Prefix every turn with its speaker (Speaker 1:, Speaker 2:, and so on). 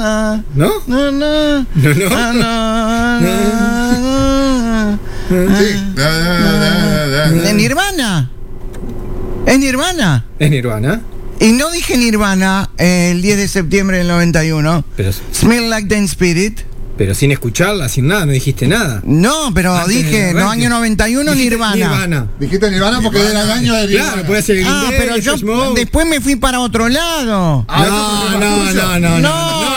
Speaker 1: na.
Speaker 2: ¿No?
Speaker 1: Na, na,
Speaker 2: No, no.
Speaker 1: na, na, na.
Speaker 3: Sí.
Speaker 1: ¿Es Nirvana? ¿Es Nirvana?
Speaker 2: ¿Es Nirvana?
Speaker 1: Y no dije Nirvana el 10 de septiembre del 91.
Speaker 2: Pero,
Speaker 1: Smell Like Teen Spirit.
Speaker 2: pero sin escucharla, sin nada, no dijiste nada.
Speaker 1: No, pero
Speaker 2: Antes
Speaker 1: dije,
Speaker 2: del
Speaker 1: no,
Speaker 2: arranque.
Speaker 1: año 91
Speaker 2: Dijiste
Speaker 1: Nirvana.
Speaker 2: Nirvana.
Speaker 3: Dijiste Nirvana porque era el año de Nirvana.
Speaker 2: Claro, puede ser Green
Speaker 1: Ah,
Speaker 2: Day,
Speaker 1: pero yo
Speaker 2: Depeche Mode.
Speaker 1: después me fui para otro lado.
Speaker 3: Ah,
Speaker 2: No, no, no, no, no.
Speaker 1: No.